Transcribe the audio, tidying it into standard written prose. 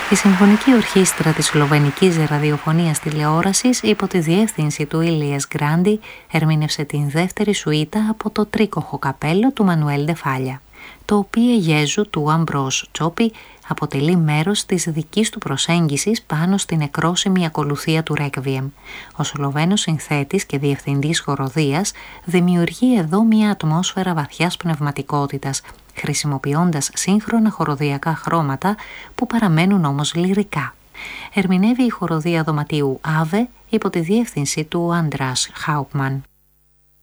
Η Συμφωνική Ορχήστρα της Σλοβενικής Ραδιοφωνίας Τηλεόρασης υπό τη διεύθυνση του Ήλιας Γκράντι ερμήνευσε την δεύτερη σουίτα από το τρίκοχο καπέλο του Μανουέλ Ντεφάλια. Το οποίο Γέζου του Αμπρός Τσόπι αποτελεί μέρος της δικής του προσέγγισης πάνω στην εκρόσιμη ακολουθία του Ρέκβιεμ. Ο Σλοβαίνος συνθέτης και διευθυντής χοροδίας δημιουργεί εδώ μια ατμόσφαιρα βαθιάς πνευματικότητας, χρησιμοποιώντας σύγχρονα χοροδιακά χρώματα που παραμένουν όμως λυρικά. Ερμηνεύει η χοροδία δωματίου Άβε υπό τη διεύθυνση του Άντρας Χάουπμαν.